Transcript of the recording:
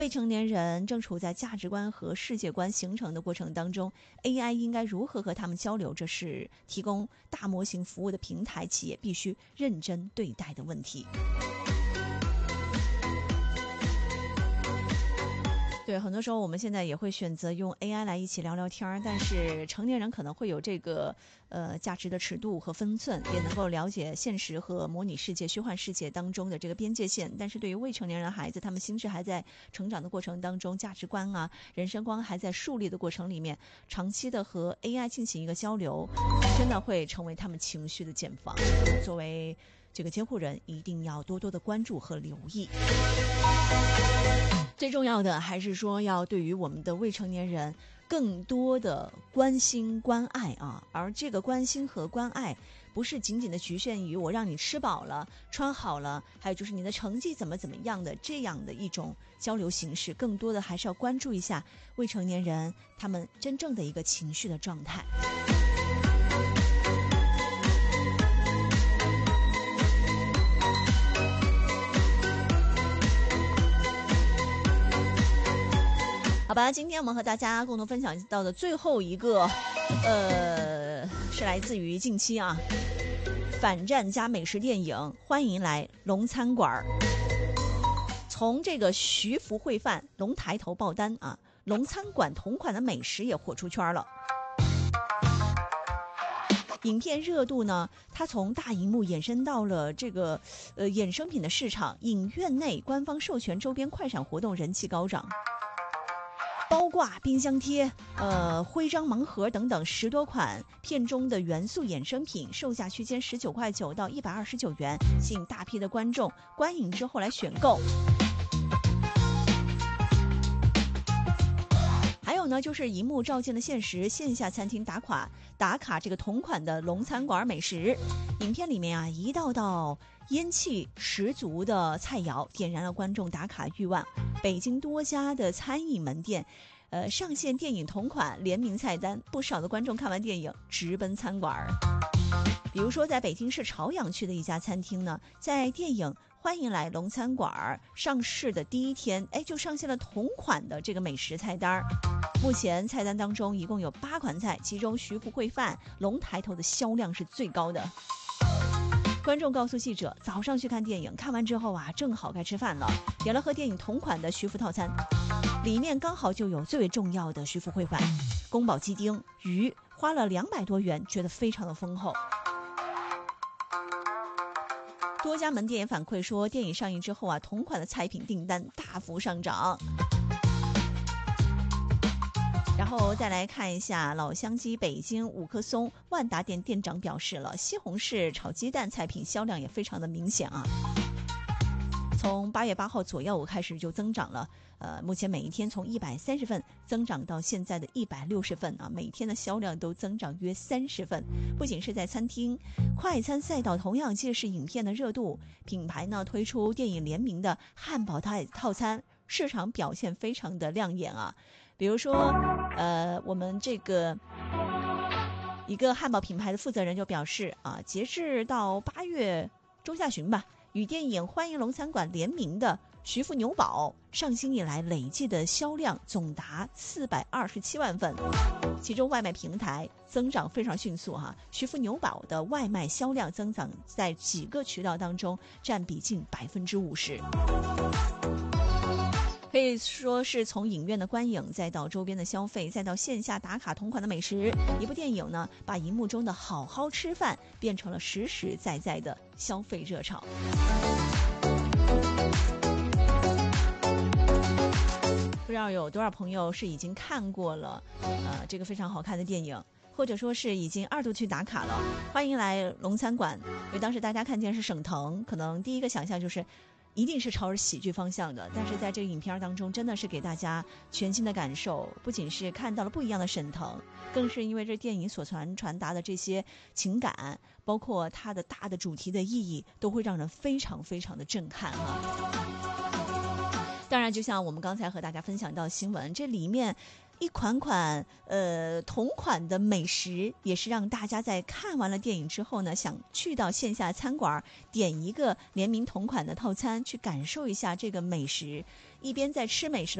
未成年人正处在价值观和世界观形成的过程当中 ，AI 应该如何和他们交流，这是提供大模型服务的平台企业必须认真对待的问题。对，很多时候我们现在也会选择用 AI 来一起聊聊天，但是成年人可能会有这个价值的尺度和分寸，也能够了解现实和模拟世界、虚幻世界当中的这个边界线。但是对于未成年人孩子，他们心智还在成长的过程当中，价值观啊、人生观还在树立的过程里面，长期的和 AI 进行一个交流，真的会成为他们情绪的茧房。作为这个监护人，一定要多多的关注和留意。最重要的还是说要对于我们的未成年人更多的关心关爱啊，而这个关心和关爱不是仅仅的局限于我让你吃饱了穿好了，还有就是你的成绩怎么样的这样的一种交流形式，更多的还是要关注一下未成年人他们真正的一个情绪的状态。好吧，今天我们和大家共同分享到的最后一个，是来自于近期啊，反战加美食电影，欢迎来龙餐馆。从这个徐福会饭龙抬头爆单啊，龙餐馆同款的美食也火出圈了。影片热度呢，它从大荧幕衍生到了这个衍生品的市场，影院内官方授权周边快闪活动人气高涨。包挂、冰箱贴、徽章盲盒等等10多款片中的元素衍生品，售价区间19.9块到129元，吸引大批的观众观影之后来选购。还有呢，就是荧幕照见了现实，线下餐厅打卡这个同款的龙餐馆美食。影片里面啊，一道道烟气十足的菜肴点燃了观众打卡欲望。北京多家的餐饮门店上线电影同款联名菜单，不少的观众看完电影直奔餐馆。比如说在北京市朝阳区的一家餐厅呢，在电影欢迎来龙餐馆上市的第一天，就上线了同款的这个美食菜单。目前菜单当中一共有8款菜，其中徐福会饭龙抬头的销量是最高的。观众告诉记者，早上去看电影，看完之后啊，正好该吃饭了，点了和电影同款的徐福套餐，里面刚好就有最为重要的徐福会饭、宫保鸡丁、鱼，花了200多元，觉得非常的丰厚。多家门店也反馈说，电影上映之后啊，同款的菜品订单大幅上涨。然后再来看一下老乡鸡北京五棵松万达店店长表示了，西红柿炒鸡蛋菜品销量也非常的明显啊。从8月8号左右开始就增长了，目前每一天从130份增长到现在的160份啊，每天的销量都增长约30份。不仅是在餐厅，快餐赛道同样借势影片的热度，品牌呢推出电影联名的汉堡套餐，市场表现非常的亮眼啊。比如说，我们这个一个汉堡品牌的负责人就表示啊，截至到8月中下旬吧，与电影欢迎龙餐馆联名的徐福牛堡上新以来累计的销量总达427万份，其中外卖平台增长非常迅速哈，徐福牛堡的外卖销量增长在几个渠道当中占比近50%。可以说是从影院的观影，再到周边的消费，再到线下打卡同款的美食，一部电影呢，把荧幕中的好好吃饭变成了实实在在的消费热潮。不知道有多少朋友是已经看过了这个非常好看的电影，或者说是已经2度去打卡了。欢迎来龙餐馆，因为当时大家看见是沈腾，可能第一个想象就是一定是朝着喜剧方向的，但是在这个影片当中真的是给大家全新的感受，不仅是看到了不一样的沈腾，更是因为这电影所传达的这些情感，包括它的大的主题的意义，都会让人非常非常的震撼啊。当然就像我们刚才和大家分享到新闻，这里面一款款同款的美食，也是让大家在看完了电影之后呢，想去到线下餐馆点一个联名同款的套餐，去感受一下这个美食，一边在吃美食的